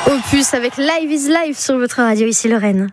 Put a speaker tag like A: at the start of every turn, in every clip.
A: Opus avec Live is Live sur votre radio, ici Lorraine.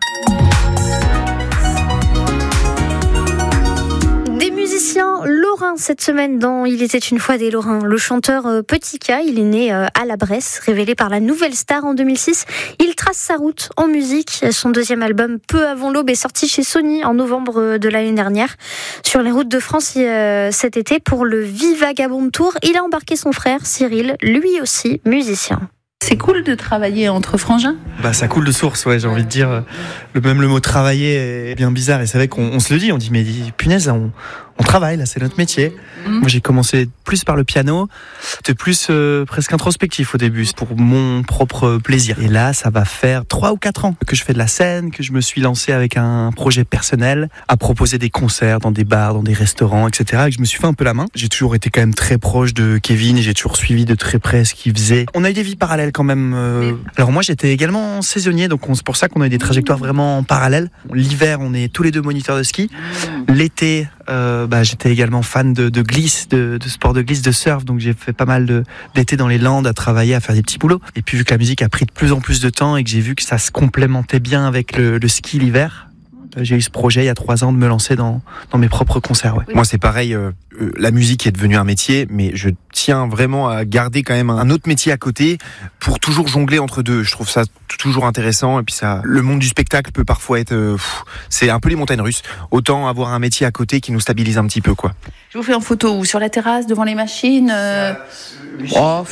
A: Des musiciens lorrains cette semaine dans Il était une fois des Lorrains. Le chanteur Petit K, il est né à la Bresse, révélé par la Nouvelle Star en 2006. Il trace sa route en musique. Son deuxième album, Peu avant l'aube, est sorti chez Sony en novembre de l'année dernière. Sur les routes de France cet été pour le Vivagabond Tour, il a embarqué son frère Cyril, lui aussi musicien.
B: C'est cool de travailler entre frangins.
C: Ça coule de source, ouais, j'ai envie de dire. Même le mot travailler est bien bizarre. Et c'est vrai qu'on se le dit, on dit, mais punaise, on travaille, là, c'est notre métier. Moi, j'ai commencé plus par le piano. C'était plus presque introspectif au début, pour mon propre plaisir. Et là, ça va faire 3 ou 4 ans que je fais de la scène, que je me suis lancé avec un projet personnel, à proposer des concerts dans des bars, dans des restaurants, etc. Et que je me suis fait un peu la main. J'ai toujours été quand même très proche de Kevin et j'ai toujours suivi de très près ce qu'il faisait. On a eu des vies parallèles quand même. Alors moi, j'étais également saisonnier, donc c'est pour ça qu'on a eu des trajectoires vraiment parallèles. L'hiver, on est tous les deux moniteurs de ski. L'été, j'étais également fan de glisse, de sport de glisse, de surf, donc j'ai fait pas mal d'été dans les Landes à travailler, à faire des petits boulots. Et puis vu que la musique a pris de plus en plus de temps et que j'ai vu que ça se complémentait bien avec le ski l'hiver, j'ai eu ce projet il y a 3 ans de me lancer dans mes propres concerts. Ouais.
D: Moi c'est pareil, la musique est devenue un métier, mais je tiens vraiment à garder quand même un autre métier à côté pour toujours jongler entre deux. Je trouve ça toujours intéressant et puis le monde du spectacle peut parfois être, c'est un peu les montagnes russes. Autant avoir un métier à côté qui nous stabilise un petit peu, quoi.
B: Je vous fais en photo ou sur la terrasse devant les machines.